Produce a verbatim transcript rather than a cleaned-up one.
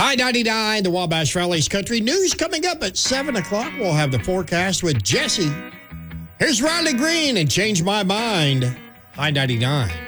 I ninety-nine, the Wabash Valley's Country News coming up at seven o'clock. We'll have the forecast with Jesse. Here's Riley Green and Change My Mind. I ninety-nine.